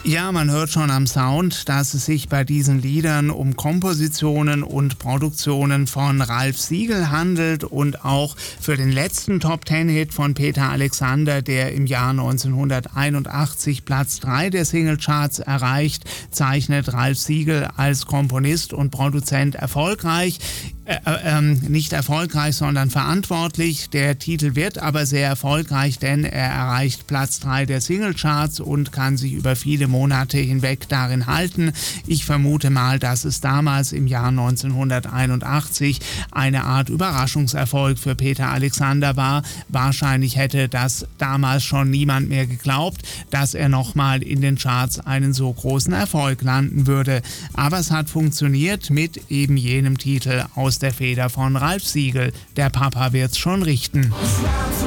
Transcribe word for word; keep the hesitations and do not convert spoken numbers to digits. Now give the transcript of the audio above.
Ja, man hört schon am Sound, dass es sich bei diesen Liedern um Kompositionen und Produktionen von Ralf Siegel handelt und auch für den letzten Top-Ten-Hit von Peter Alexander, der im Jahr neunzehnhunderteinundachtzig Platz drei der Singlecharts erreicht, zeichnet Ralf Siegel als Komponist und Produzent erfolgreich. Äh, äh, nicht erfolgreich, sondern verantwortlich. Der Titel wird aber sehr erfolgreich, denn er erreicht Platz drei der Singlecharts und kann sich über viele Monate hinweg darin halten. Ich vermute mal, dass es damals im Jahr neunzehnhunderteinundachtzig eine Art Überraschungserfolg für Peter Alexander war. Wahrscheinlich hätte das damals schon niemand mehr geglaubt, dass er nochmal in den Charts einen so großen Erfolg landen würde. Aber es hat funktioniert mit eben jenem Titel aus der Feder von Ralf Siegel. Der Papa wird's schon richten.